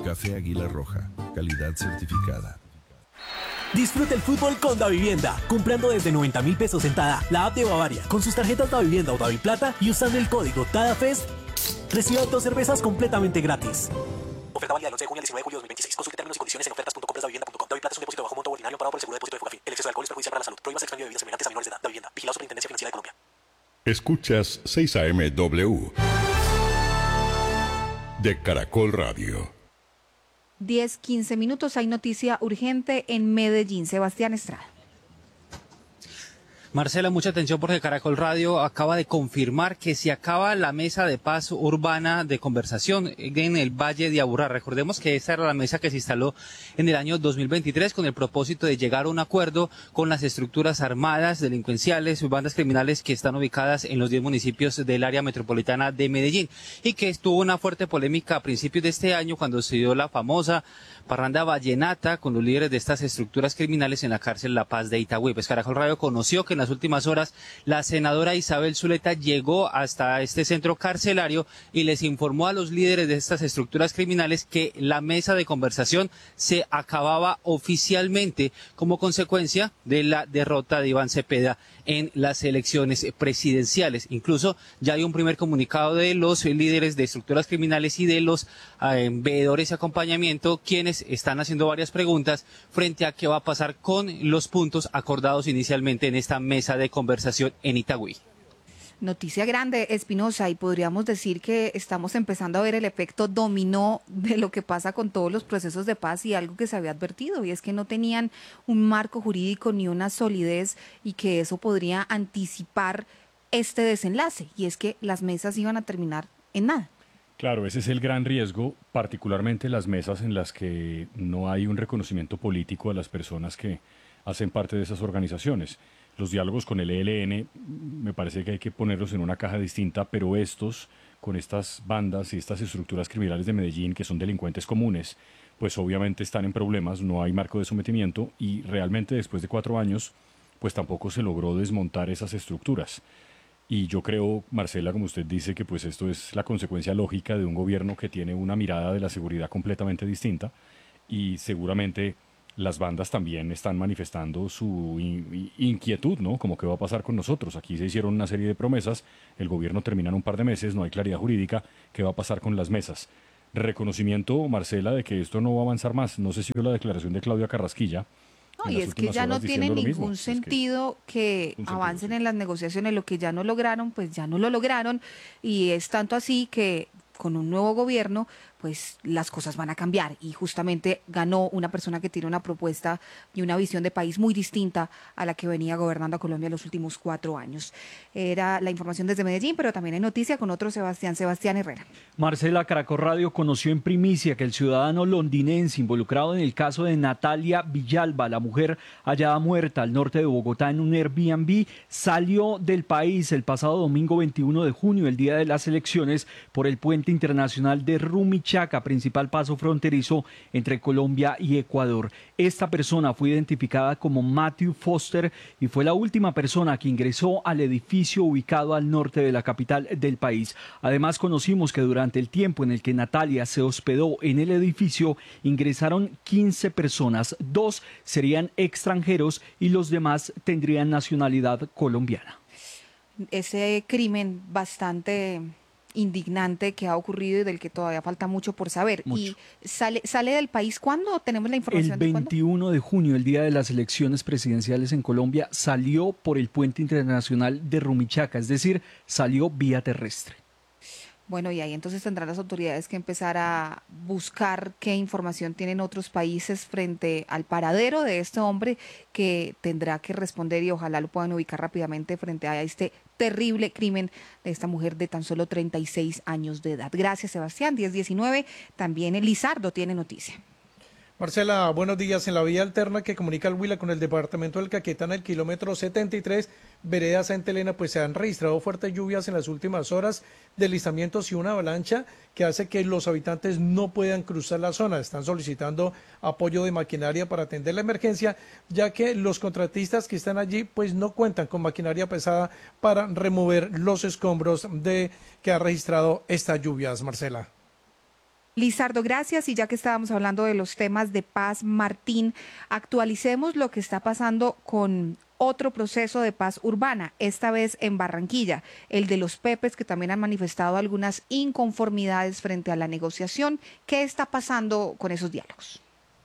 Café Águila Roja, calidad certificada. Disfruta el fútbol con Davivienda. Comprando desde 90.000 pesos en Tada, la app de Bavaria, con sus tarjetas Davivienda o Daviplata y usando el código TADAFEST, reciba 2 cervezas completamente gratis. Oferta válida del 11 de junio al 19 de julio de 2026. Consulte términos y condiciones en ofertas.compradasdavivienda.com. Daviplata es un depósito bajo monto ordinario pagado por el seguro de depósito de Fogafín. El exceso de alcohol es perjudicial para la salud. Prohíbas el expendio de bebidas semejantes a menores de edad. Davivienda. Vigilado Superintendencia Financiera de Colombia. Escuchas 6am-W de Caracol Radio. 10-15 minutos. Hay noticia urgente en Medellín. Sebastián Estrada. Marcela, mucha atención porque Caracol Radio acaba de confirmar que se acaba la mesa de paz urbana de conversación en el Valle de Aburrá. Recordemos que esta era la mesa que se instaló en el año 2023 con el propósito de llegar a un acuerdo con las estructuras armadas, delincuenciales, bandas criminales que están ubicadas en los 10 municipios del área metropolitana de Medellín y que estuvo una fuerte polémica a principios de este año cuando se dio la famosa parranda vallenata con los líderes de estas estructuras criminales en la cárcel La Paz de Itagüí. Pues Caracol Radio conoció que en las últimas horas la senadora Isabel Zuleta llegó hasta este centro carcelario y les informó a los líderes de estas estructuras criminales que la mesa de conversación se acababa oficialmente como consecuencia de la derrota de Iván Cepeda en las elecciones presidenciales. Incluso ya hay un primer comunicado de los líderes de estructuras criminales y de los veedores y acompañamiento, quienes están haciendo varias preguntas frente a qué va a pasar con los puntos acordados inicialmente en esta mesa de conversación en Itagüí. Noticia grande, Espinosa, y podríamos decir que estamos empezando a ver el efecto dominó de lo que pasa con todos los procesos de paz y algo que se había advertido, y es que no tenían un marco jurídico ni una solidez y que eso podría anticipar este desenlace, y es que las mesas iban a terminar en nada. Claro, ese es el gran riesgo, particularmente las mesas en las que no hay un reconocimiento político a las personas que hacen parte de esas organizaciones. Los diálogos con el ELN me parece que hay que ponerlos en una caja distinta, pero estos, con estas bandas y estas estructuras criminales de Medellín, que son delincuentes comunes, pues obviamente están en problemas, no hay marco de sometimiento y realmente después de 4 años, pues tampoco se logró desmontar esas estructuras. Y yo creo, Marcela, como usted dice, que pues esto es la consecuencia lógica de un gobierno que tiene una mirada de la seguridad completamente distinta y seguramente las bandas también están manifestando su inquietud, ¿no? Como qué va a pasar con nosotros. Aquí se hicieron una serie de promesas, el gobierno termina en un par de meses, no hay claridad jurídica, ¿qué va a pasar con las mesas? Reconocimiento, Marcela, de que esto no va a avanzar más. No sé si vio la declaración de Claudia Carrasquilla. No, y es que ya no tiene ningún sentido que avancen en las negociaciones, lo que ya no lograron, pues ya no lo lograron, y es tanto así que con un nuevo gobierno, pues las cosas van a cambiar, y justamente ganó una persona que tiene una propuesta y una visión de país muy distinta a la que venía gobernando a Colombia los últimos 4 años. Era la información desde Medellín, pero también hay noticia con otro Sebastián Herrera. Marcela, Caracol Radio conoció en primicia que el ciudadano londinense involucrado en el caso de Natalia Villalba, la mujer hallada muerta al norte de Bogotá en un Airbnb, salió del país el pasado domingo 21 de junio, el día de las elecciones, por el puente internacional de Rumichaca, principal paso fronterizo entre Colombia y Ecuador. Esta persona fue identificada como Matthew Foster y fue la última persona que ingresó al edificio ubicado al norte de la capital del país. Además, conocimos que durante el tiempo en el que Natalia se hospedó en el edificio, ingresaron 15 personas, 2 serían extranjeros y los demás tendrían nacionalidad colombiana. Ese crimen bastante indignante que ha ocurrido y del que todavía falta mucho por saber. Mucho. ¿Y sale del país cuándo? ¿Tenemos la información? El 21 de junio, el día de las elecciones presidenciales en Colombia, salió por el puente internacional de Rumichaca, es decir, salió vía terrestre. Bueno, y ahí entonces tendrán las autoridades que empezar a buscar qué información tienen otros países frente al paradero de este hombre, que tendrá que responder y ojalá lo puedan ubicar rápidamente frente a este terrible crimen de esta mujer de tan solo 36 años de edad. Gracias, Sebastián. 10:19. También Lizardo tiene noticia. Marcela, buenos días. En la vía alterna que comunica el Huila con el departamento del Caquetá, en el kilómetro 73, vereda Santa Elena, pues se han registrado fuertes lluvias en las últimas horas, deslizamientos y una avalancha que hace que los habitantes no puedan cruzar la zona. Están solicitando apoyo de maquinaria para atender la emergencia, ya que los contratistas que están allí pues no cuentan con maquinaria pesada para remover los escombros que ha registrado estas lluvias, Marcela. Lizardo, gracias. Y ya que estábamos hablando de los temas de paz, Martín, actualicemos lo que está pasando con otro proceso de paz urbana, esta vez en Barranquilla, el de los Pepes, que también han manifestado algunas inconformidades frente a la negociación. ¿Qué está pasando con esos diálogos?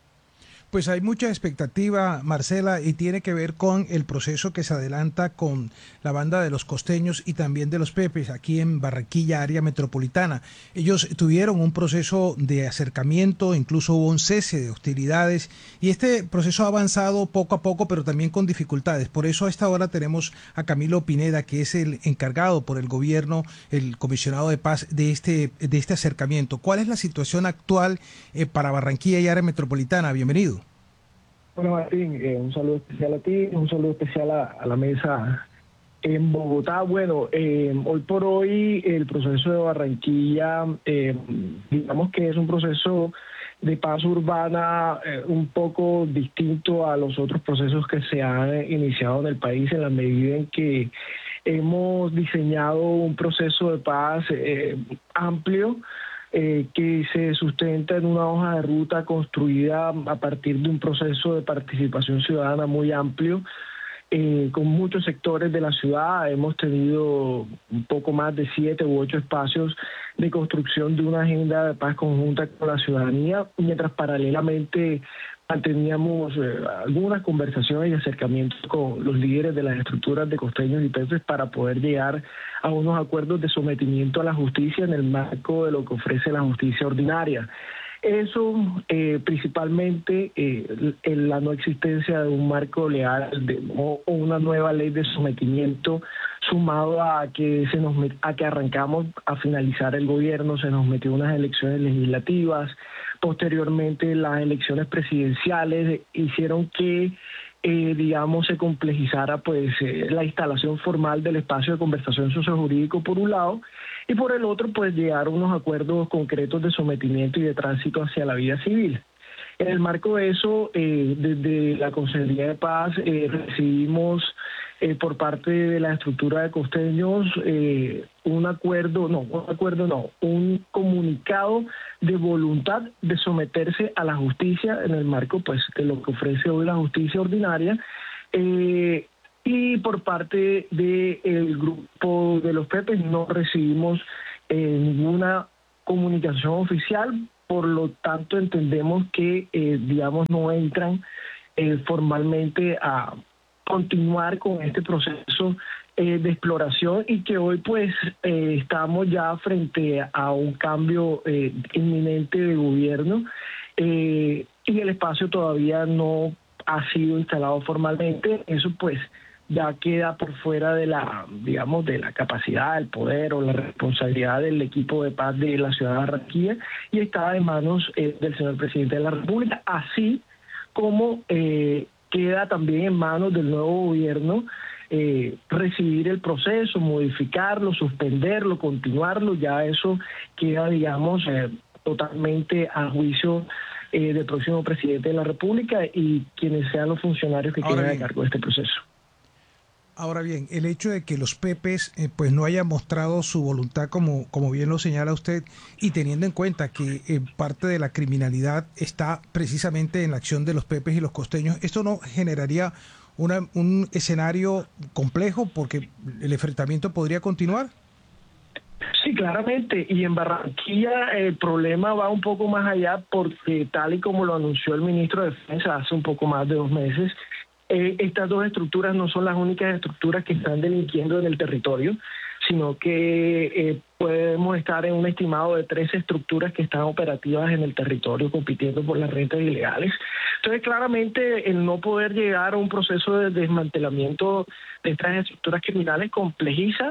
Pues hay mucha expectativa, Marcela, y tiene que ver con el proceso que se adelanta con la banda de los costeños y también de los Pepes aquí en Barranquilla, área metropolitana. Ellos tuvieron un proceso de acercamiento, incluso hubo un cese de hostilidades, y este proceso ha avanzado poco a poco, pero también con dificultades. Por eso a esta hora tenemos a Camilo Pineda, que es el encargado por el gobierno, el comisionado de paz de este acercamiento. ¿Cuál es la situación actual para Barranquilla y área metropolitana? Bienvenido. Bueno, Martín, un saludo especial a ti, un saludo especial a la mesa en Bogotá. Bueno, hoy por hoy el proceso de Barranquilla, digamos que es un proceso de paz urbana un poco distinto a los otros procesos que se han iniciado en el país, en la medida en que hemos diseñado un proceso de paz amplio, que se sustenta en una hoja de ruta construida a partir de un proceso de participación ciudadana muy amplio, con muchos sectores de la ciudad. Hemos tenido un poco más de 7 u 8 espacios de construcción de una agenda de paz conjunta con la ciudadanía, mientras paralelamente manteníamos algunas conversaciones y acercamientos con los líderes de las estructuras de costeños y Pepes para poder llegar a unos acuerdos de sometimiento a la justicia en el marco de lo que ofrece la justicia ordinaria. Eso, principalmente, la no existencia de un marco legal o una nueva ley de sometimiento, sumado a que arrancamos a finalizar el gobierno, se nos metió unas elecciones legislativas, posteriormente las elecciones presidenciales hicieron que se complejizara pues la instalación formal del espacio de conversación sociojurídico por un lado, y por el otro pues llegar a unos acuerdos concretos de sometimiento y de tránsito hacia la vida civil. En el marco de eso, desde la Consejería de Paz recibimos por parte de la estructura de costeños un comunicado de voluntad de someterse a la justicia en el marco pues de lo que ofrece hoy la justicia ordinaria, y por parte del grupo de los Pepes no recibimos ninguna comunicación oficial. Por lo tanto, entendemos que, no entran formalmente a continuar con este proceso de exploración, y que hoy pues estamos ya frente a un cambio inminente de gobierno, y el espacio todavía no ha sido instalado formalmente. Eso pues ya queda por fuera de la capacidad, el poder o la responsabilidad del equipo de paz de la ciudad de Barranquilla, y está en manos del señor presidente de la República, así como queda también en manos del nuevo gobierno recibir el proceso, modificarlo, suspenderlo, continuarlo. Ya eso queda, totalmente a juicio del próximo presidente de la República y quienes sean los funcionarios que queden a cargo de este proceso. Ahora bien, el hecho de que los Pepes pues no hayan mostrado su voluntad, como bien lo señala usted, y teniendo en cuenta que parte de la criminalidad está precisamente en la acción de los Pepes y los costeños, ¿esto no generaría un escenario complejo porque el enfrentamiento podría continuar? Sí, claramente, y en Barranquilla el problema va un poco más allá, porque tal y como lo anunció el ministro de Defensa hace un poco más de 2 meses, estas dos estructuras no son las únicas estructuras que están delinquiendo en el territorio, sino que podemos estar en un estimado de 13 estructuras que están operativas en el territorio compitiendo por las rentas ilegales. Entonces, claramente, el no poder llegar a un proceso de desmantelamiento de estas estructuras criminales complejiza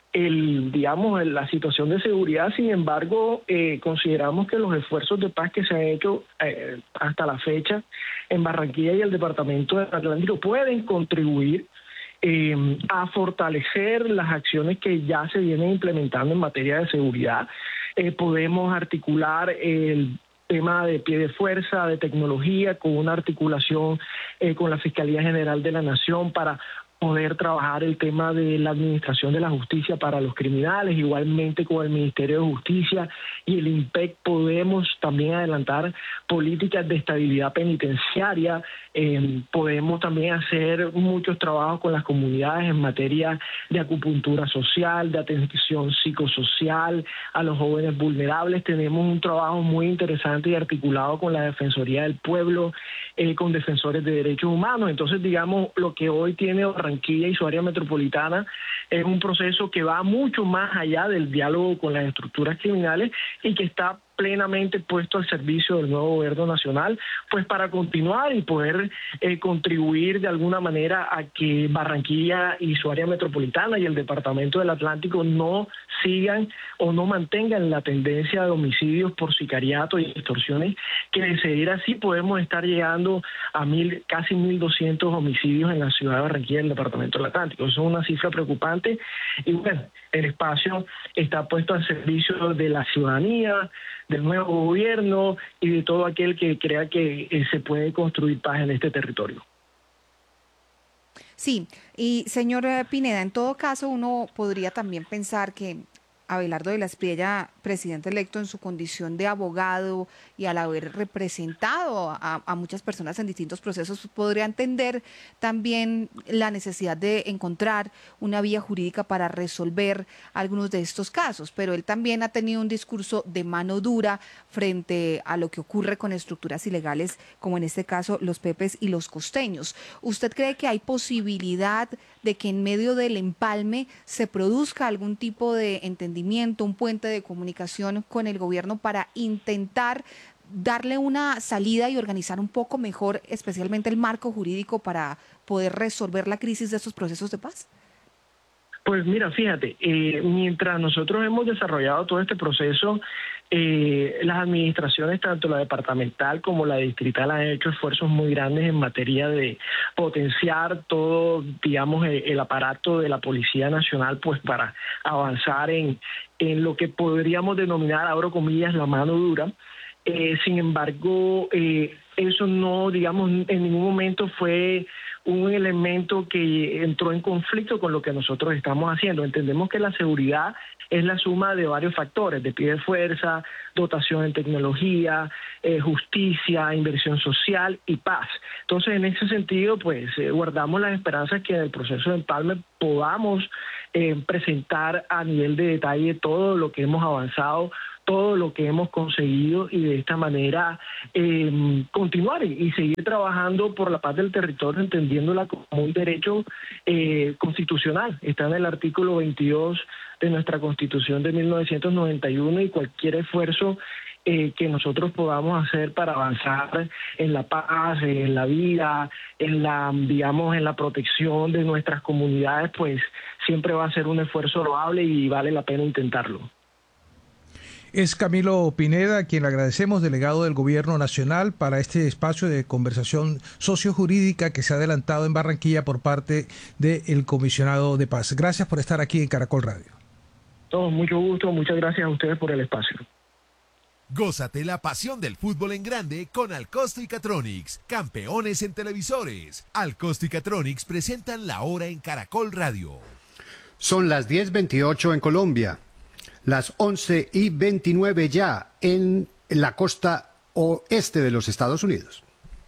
la situación de seguridad. Sin embargo, consideramos que los esfuerzos de paz que se han hecho hasta la fecha en Barranquilla y el departamento del Atlántico pueden contribuir a fortalecer las acciones que ya se vienen implementando en materia de seguridad. Podemos articular el tema de pie de fuerza, de tecnología, con una articulación con la Fiscalía General de la Nación para poder trabajar el tema de la administración de la justicia para los criminales, igualmente con el Ministerio de Justicia y el INPEC podemos también adelantar políticas de estabilidad penitenciaria, podemos también hacer muchos trabajos con las comunidades en materia de acupuntura social, de atención psicosocial a los jóvenes vulnerables. Tenemos un trabajo muy interesante y articulado con la Defensoría del Pueblo, con defensores de derechos humanos. Entonces, digamos, lo que hoy tiene Barranquilla y su área metropolitana es un proceso que va mucho más allá del diálogo con las estructuras criminales y que está plenamente puesto al servicio del nuevo gobierno nacional, pues para continuar y poder contribuir de alguna manera a que Barranquilla y su área metropolitana y el departamento del Atlántico no sigan o no mantengan la tendencia de homicidios por sicariato y extorsiones, que de seguir así podemos estar llegando a casi 1.200 homicidios en la ciudad de Barranquilla y el departamento del Atlántico. Eso es una cifra preocupante y bueno, el espacio está puesto al servicio de la ciudadanía, del nuevo gobierno y de todo aquel que crea que se puede construir paz en este territorio. Sí, y señor Pineda, en todo caso uno podría también pensar que Abelardo de la Espriella, presidente electo en su condición de abogado y al haber representado a muchas personas en distintos procesos, podría entender también la necesidad de encontrar una vía jurídica para resolver algunos de estos casos, pero él también ha tenido un discurso de mano dura frente a lo que ocurre con estructuras ilegales, como en este caso los Pepes y los costeños. ¿Usted cree que hay posibilidad de que en medio del empalme se produzca algún tipo de entendimiento, un puente de comunicación con el gobierno para intentar darle una salida y organizar un poco mejor, especialmente el marco jurídico, para poder resolver la crisis de estos procesos de paz? Pues mira, fíjate, mientras nosotros hemos desarrollado todo este proceso, las administraciones, tanto la departamental como la distrital, han hecho esfuerzos muy grandes en materia de potenciar todo, digamos, el aparato de la Policía Nacional, pues para avanzar en lo que podríamos denominar, abro comillas, la mano dura. Sin embargo, eso no, digamos, en ningún momento fue un elemento que entró en conflicto con lo que nosotros estamos haciendo. Entendemos que la seguridad es la suma de varios factores, de pie de fuerza, dotación en tecnología, justicia, inversión social y paz. Entonces, en ese sentido, pues guardamos las esperanzas que en el proceso de empalme podamos presentar a nivel de detalle todo lo que hemos avanzado, todo lo que hemos conseguido y de esta manera continuar y seguir trabajando por la paz del territorio, entendiéndola como un derecho constitucional. Está en el artículo 22 de nuestra Constitución de 1991 y cualquier esfuerzo que nosotros podamos hacer para avanzar en la paz, en la vida, en la, digamos, en la protección de nuestras comunidades, pues siempre va a ser un esfuerzo loable y vale la pena intentarlo. Es Camilo Pineda, a quien le agradecemos, delegado del Gobierno Nacional, para este espacio de conversación sociojurídica que se ha adelantado en Barranquilla por parte del Comisionado de Paz. Gracias por estar aquí en Caracol Radio. Todo, mucho gusto, muchas gracias a ustedes por el espacio. Gózate la pasión del fútbol en grande con Alcosto y Catronics, campeones en televisores. Alcosto y Catronics presentan la hora en Caracol Radio. Son las 10:28 en Colombia. Las 11:29 ya en la costa oeste de los Estados Unidos.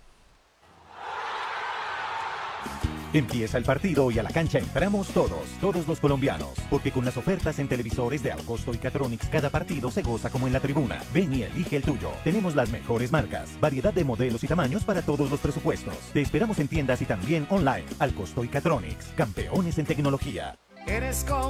Empieza el partido y a la cancha entramos todos los colombianos, porque con las ofertas en televisores de Alcosto y Catronics cada partido se goza como en la tribuna. Ven y elige el tuyo. Tenemos las mejores marcas, variedad de modelos y tamaños para todos los presupuestos. Te esperamos en tiendas y también online. Alcosto y Catronics, campeones en tecnología.